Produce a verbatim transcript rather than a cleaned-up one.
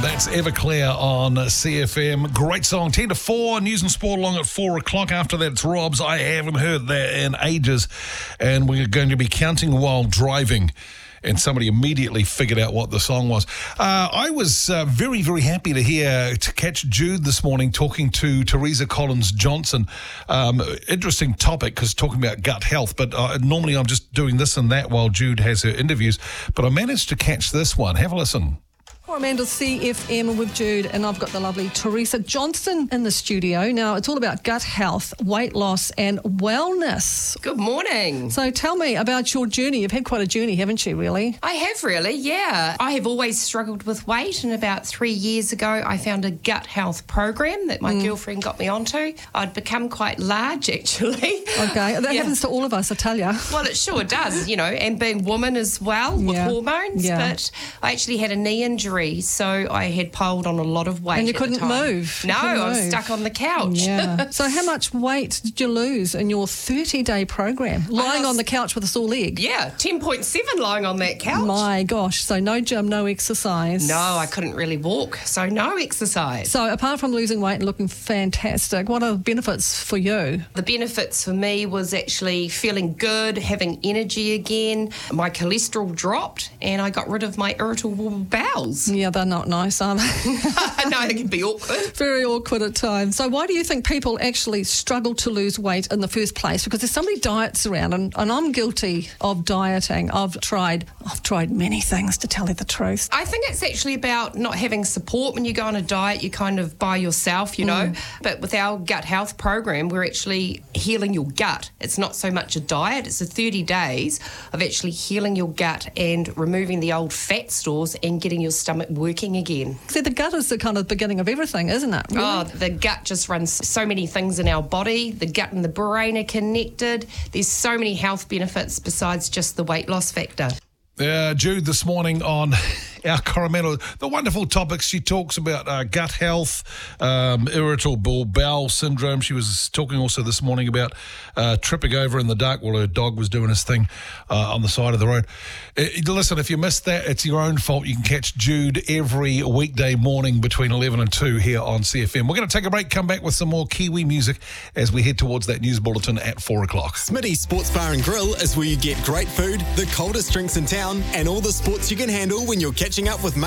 That's Everclear on C F M. Great song. ten to four, news and sport along at four o'clock. After that, it's Rob's. I haven't heard that in ages. And we're going to be counting while driving. And somebody immediately figured out what the song was. Uh, I was uh, very, very happy to hear, to catch Jude this morning talking to Teresa Collins-Johnson. Um, interesting topic, because talking about gut health, but uh, normally I'm just doing this and that while Jude has her interviews. But I managed to catch this one. Have a listen. Coromandel C F M with Jude, and I've got the lovely Teresa Johnson in the studio. Now, it's all about gut health, weight loss and wellness. Good morning. So tell me about your journey. You've had quite a journey, haven't you, really? I have really, yeah. I have always struggled with weight, and about three years ago I found a gut health program that my mm. girlfriend got me onto. I'd become quite large, actually. Okay, that yeah. happens to all of us, I tell you. Well, it sure does, you know, and being woman as well with yeah. hormones. Yeah. But I actually had a knee injury, so I had piled on a lot of weight. And you at couldn't the time. move. No, couldn't I was move. stuck on the couch. Yeah. So how much weight did you lose in your thirty-day program? Lying lost, on the couch with a sore leg? Yeah, ten point seven lying on that couch. My gosh, so no gym, no exercise. No, I couldn't really walk, so no exercise. So apart from losing weight and looking fantastic, what are the benefits for you? The benefits for me was actually feeling good, having energy again. My cholesterol dropped and I got rid of my irritable bowels. Yeah, they're not nice, are they? No, they can be awkward. Very awkward at times. So why do you think people actually struggle to lose weight in the first place? Because there's so many diets around, and, and I'm guilty of dieting. I've tried, I've tried many things, to tell you the truth. I think it's actually about not having support. When you go on a diet, you're kind of by yourself, you know. Mm. But with our gut health program, we're actually healing your gut. It's not so much a diet. It's a thirty days of actually healing your gut and removing the old fat stores and getting your stomach working again. See, the gut is the kind of beginning of everything, isn't it? Really? Oh, the gut just runs so many things in our body. The gut and the brain are connected. There's so many health benefits besides just the weight loss factor. Uh, Jude this morning on our Coromandel, the wonderful topics. She talks about uh, gut health, um, irritable bowel syndrome. She was talking also this morning about uh, tripping over in the dark while her dog was doing his thing uh, on the side of the road. Uh, listen, if you missed that, it's your own fault. You can catch Jude every weekday morning between eleven and two here on C F M. We're going to take a break, come back with some more Kiwi music as we head towards that news bulletin at four o'clock. Smitty's Sports Bar and Grill is where you get great food, the coldest drinks in town, and all the sports you can handle when you're catching up with mates.